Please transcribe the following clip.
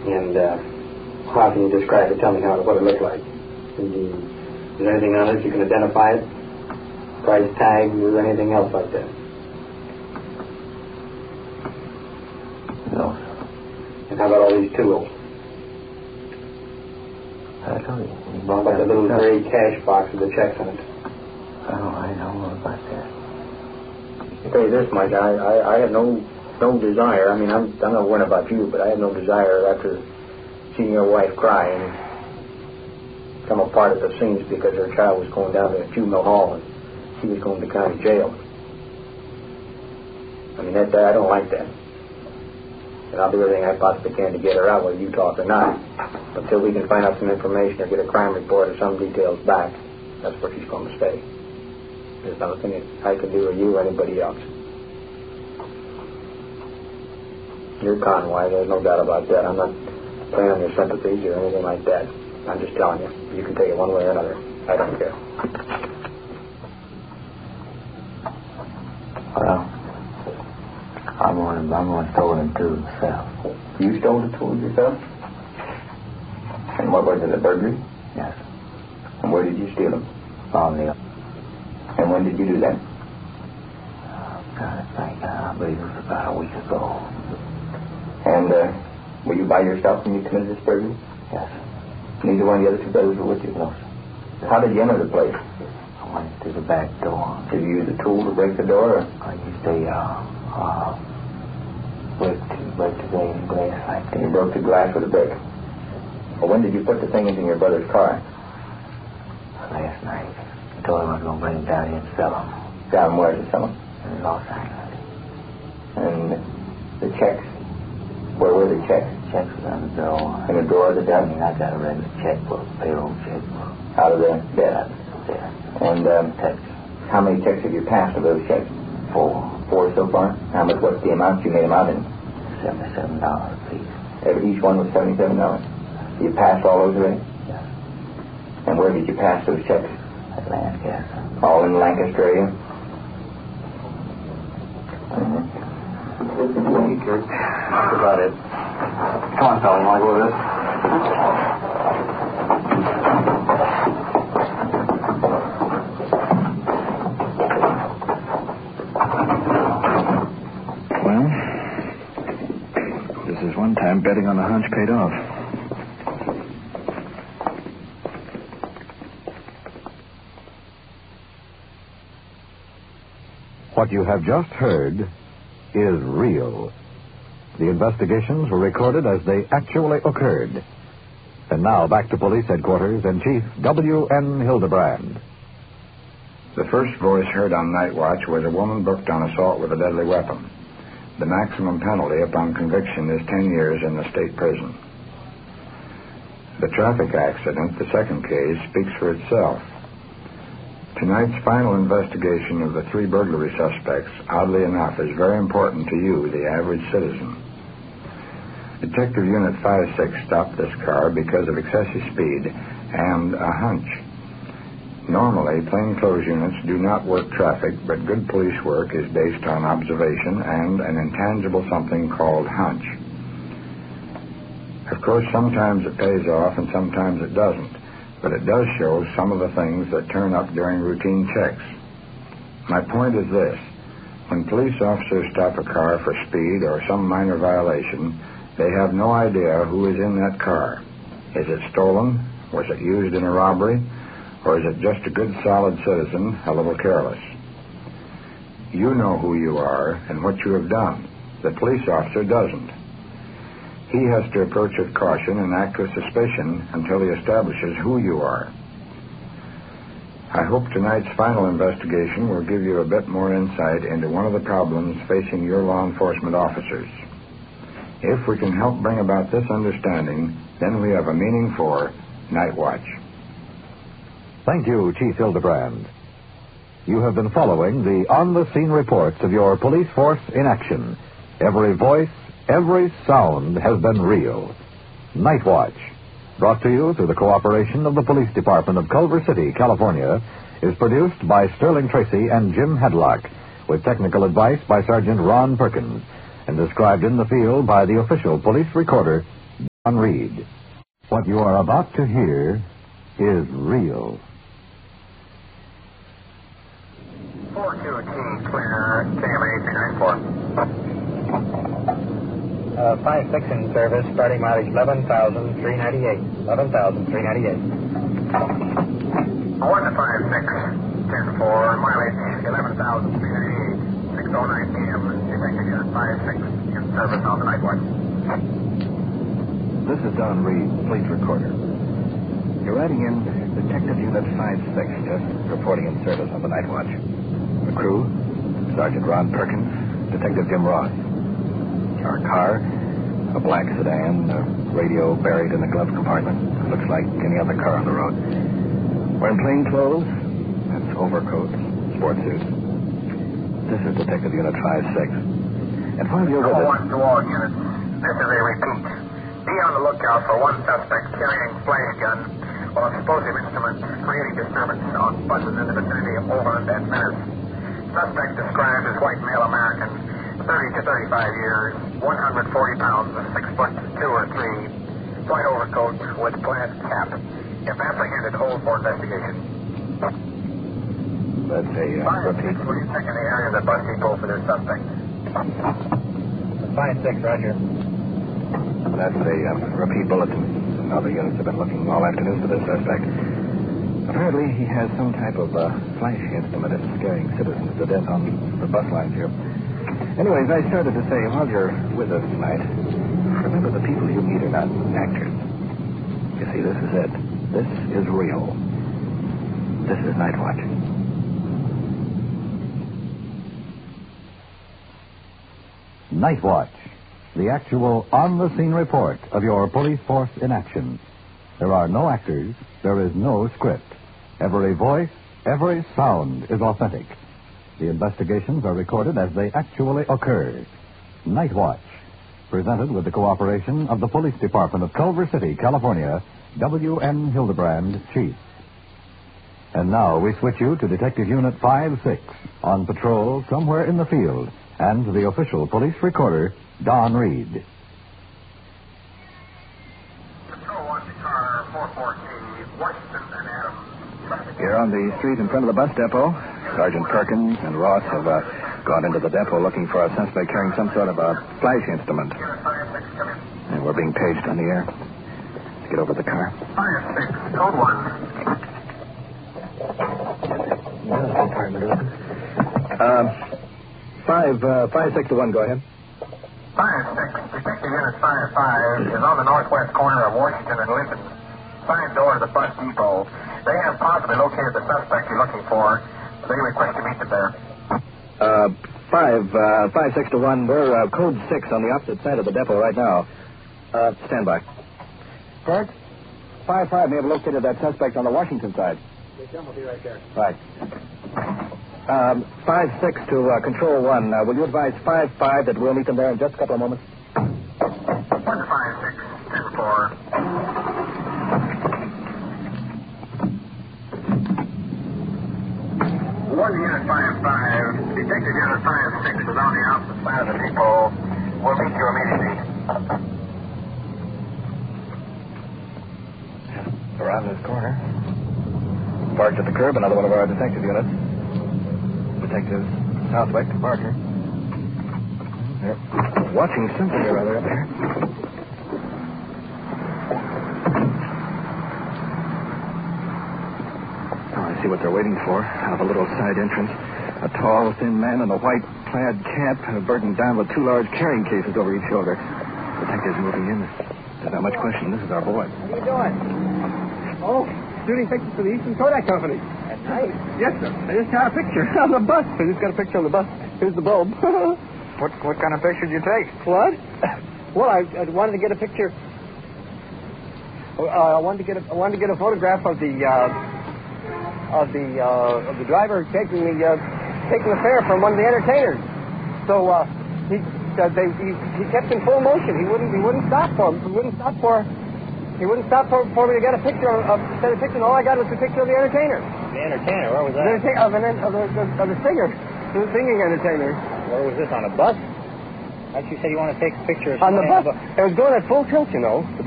And how can you describe it? Tell me what it looked like. Is there anything on it you can identify it? Price tags or anything else like that? No. And how about all these tools? I don't know. How about the little gray cash box with the checks in it? I don't know about that. I'll tell you this much, I have no desire. I mean, I'm not worried about you, but I have no desire after seeing your wife cry and come apart at the seams because her child was going down to a juvenile hall and she was going to county jail. I mean, I don't like that. And I'll do everything I possibly can to get her out, whether you talk or not. Until we can find out some information or get a crime report or some details back, that's where she's going to stay. There's nothing I can do or you or anybody else. You're Conway, there's no doubt about that. I'm not playing on your sympathies or anything like that. I'm just telling you. You can take it one way or another. I don't care. Well, I'm going to throw them tools myself. You stole the tools yourself? And what was it, a burglary? Yes. And where did you steal them? On the... And when did you do that? I believe it was about a week ago. And were you by yourself when you committed this burglary? Yes. Neither one of the other two brothers were with you? No, sir. How did you enter the place? I went through the back door. Did you use a tool to break the door? Or? I used a brick to break the pane glass like that. You broke the glass with a brick. Well, when did you put the thing into your brother's car? Last night. I told him I was going to bring them down here and sell them. Down where to sell them? In Los Angeles. And the checks? Where were the checks? Checks was on the door. In the drawer of the desk? I mean, I got a regular checkbook, payroll checkbook. Out of the desk? There. And Checks. how many checks have you passed of those checks? 4. 4 so far? What's the amount you made them out in? $77 a piece. Each one was $77? You passed all those already? Yes. And where did you pass those checks? At Lancaster. All in Lancaster area? Okay. That's about it. Come on, fella. You want to go with this? Well, this is one time betting on the hunch paid off. What you have just heard is real. The investigations were recorded as they actually occurred. And now back to police headquarters and Chief W.N. Hildebrand. The first voice heard on Night Watch was a woman booked on assault with a deadly weapon. The maximum penalty upon conviction is 10 years in the state prison. The traffic accident, the second case, speaks for itself. Tonight's final investigation of the 3 burglary suspects, oddly enough, is very important to you, the average citizen. Detective Unit 5-6 stopped this car because of excessive speed and a hunch. Normally, plainclothes units do not work traffic, but good police work is based on observation and an intangible something called hunch. Of course, sometimes it pays off and sometimes it doesn't, but it does show some of the things that turn up during routine checks. My point is this. When police officers stop a car for speed or some minor violation, they have no idea who is in that car. Is it stolen? Was it used in a robbery? Or is it just a good, solid citizen, a little careless? You know who you are and what you have done. The police officer doesn't. He has to approach with caution and act with suspicion until he establishes who you are. I hope tonight's final investigation will give you a bit more insight into one of the problems facing your law enforcement officers. If we can help bring about this understanding, then we have a meaning for Night Watch. Thank you, Chief Hildebrand. You have been following the on-the-scene reports of your police force in action. Every voice, every sound has been real. Night Watch, brought to you through the cooperation of the Police Department of Culver City, California, is produced by Sterling Tracy and Jim Hadlock, with technical advice by Sergeant Ron Perkins, and described in the field by the official police recorder, Don Reed. What you are about to hear is real. 42T, clear, KMA 394. 5-6 in service, starting mileage 11,398. 11,398. 1 to 5-6, 10-4, mileage 11,398, 6:09 p.m. Detective Unit 5-6 in service on the night watch. This is Don Reed, police recorder. You're writing in Detective Unit 5-6, just reporting in service on the night watch. The crew, Sergeant Ron Perkins, Detective Jim Ross. Our car, a black sedan, a radio buried in the glove compartment. Looks like any other car on the road. We're in plain clothes. That's overcoats, sports suits. This is Detective Unit 5-6. And while you're with us... to all units, this is a repeat. Be on the lookout for one suspect carrying flash gun or explosive instruments creating disturbance on buses in the vicinity of Overland and Menace. Suspect described as white male American, 30 to 35 years, 140 pounds, 6'2" or 3", white overcoat with plaid cap. If apprehended, hold for investigation. That's a repeat. Will you check in the area of the bus depot for this suspect? 5-6, roger. That's a repeat bulletin. Other units have been looking all afternoon for this suspect. Apparently, he has some type of flash instrument that's scaring citizens to death on the bus lines here. Anyways, I started to say, while you're with us tonight, remember the people you meet are not actors. You see, this is it. This is real. This is Night Watch. Night Watch, the actual on-the-scene report of your police force in action. There are no actors. There is no script. Every voice, every sound is authentic. The investigations are recorded as they actually occur. Night Watch, presented with the cooperation of the Police Department of Culver City, California, W.N. Hildebrand, Chief. And now we switch you to Detective Unit 5-6, on patrol somewhere in the field, and to the official police recorder, Don Reed. Control 1 to car 44T, Washington and Adams. Here on the street in front of the bus depot, Sergeant Perkins and Ross have gone into the depot looking for a suspect carrying some sort of a flash instrument. Unit 5-6, come in. And we're being paged on the air. Let's get over to the car. 5-6, code 1. Five, 6 to 1, go ahead. 5-6, Detective Unit 5-5 is on the northwest corner of Washington and Lincoln. Side door of the bus depot. They have possibly located the suspect you're looking for. They request you meet them there. 5, 6 to 1. We're code 6 on the opposite side of the depot right now. Stand by. Perk, 5-5 may have located that suspect on the Washington side. Jim will be right there. Right. 5-6 to Control 1. Will you advise 5-5 that we'll meet them there in just a couple of moments? 1 to 5-6, 10-4. One Unit 5-5, Detective Unit 5-6 is on the opposite side of the depot. We'll meet you immediately. Around this corner. Parked at the curb, another one of our detective units. Detective Southwick, Parker. They're watching something or other up there. Oh, I see what they're waiting for. Out of a little side entrance. A tall, thin man in a white plaid cap, burdened down with 2 large carrying cases over each shoulder. Detective's moving in. There's not much question. This is our boy. What are you doing? Oh, shooting pictures for the Eastern Kodak Company. At night? Yes, sir. I just got a picture on the bus. I just got a picture on the bus. Here's the bulb. What kind of picture did you take? What? Well, I wanted to get a picture. I wanted to get a photograph of the driver taking the fare from one of the entertainers. So he kept in full motion. He wouldn't stop for him. He wouldn't stop for me to get a picture of the picture. And all I got was the picture of the entertainer. The entertainer? Where was that? Of the singer, the singing entertainer. Where was this, on a bus? Like you said, you want to take a picture of on the somebody bus. It was going at full tilt, you know.